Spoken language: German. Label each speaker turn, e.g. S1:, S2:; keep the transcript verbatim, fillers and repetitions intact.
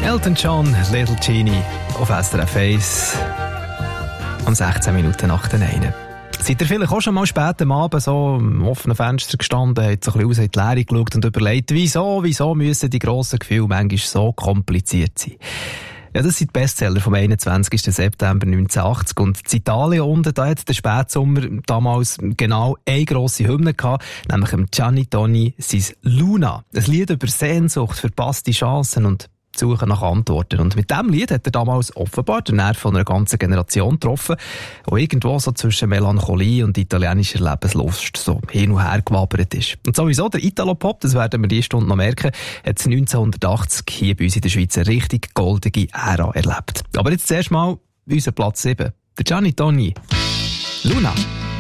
S1: Elton John, Little Genie auf S R F eins um sechzehn Minuten nach den einen. Seid ihr vielleicht auch schon mal spät am Abend so am offenen Fenster gestanden, habt so ein bisschen raus in die Leere geschaut und überlegt, wieso, wieso müssen die grossen Gefühle manchmal so kompliziert sein? Ja, das sind die Bestseller vom einundzwanzigsten September neunzehnhundertachtzig. Und in Italien unten, da hat der Spätsommer damals genau eine grosse Hymne gehabt, nämlich im Gianni Toni sein Luna. Ein Lied über Sehnsucht, verpasste Chancen und Suche nach Antworten. Und mit diesem Lied hat er damals offenbar den Nerv von einer ganzen Generation getroffen, die irgendwo so zwischen Melancholie und italienischer Lebenslust so hin und her gewabert ist. Und sowieso der Italo-Pop, das werden wir diese Stunde noch merken, hat neunzehnhundertachtzig hier bei uns in der Schweiz eine richtig goldige Ära erlebt. Aber jetzt zuerst mal unser Platz sieben. Der Gianni Toni. Luna.